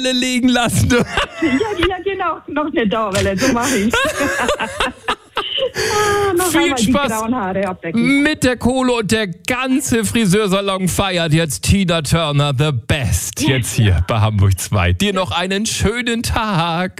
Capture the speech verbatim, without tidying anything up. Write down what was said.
liegen lassen. Du. Ja, ja, genau. Noch eine Dauerwelle, so mache ich. ah, noch Viel die Spaß grauen Haare abdecken. mit der Kohle und der ganze Friseursalon feiert jetzt Tina Turner, the best, jetzt hier bei Hamburg zwei. Dir noch einen schönen Tag.